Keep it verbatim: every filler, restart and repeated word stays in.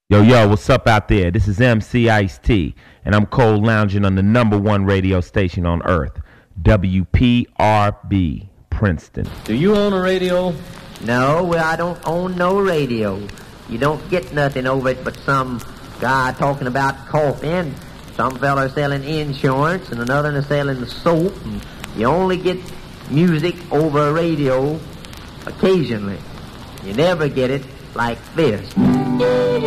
Yo, yo, what's up out there? This is M C Ice-T, and I'm cold lounging on the number one radio station on earth, W P R B, Princeton. Do you own a radio? No, well, I don't own no radio. You don't get nothing over it but some guy talking about coffee, and some fella selling insurance, and another is selling soap, and you only get music over a radio occasionally. You never get it like this.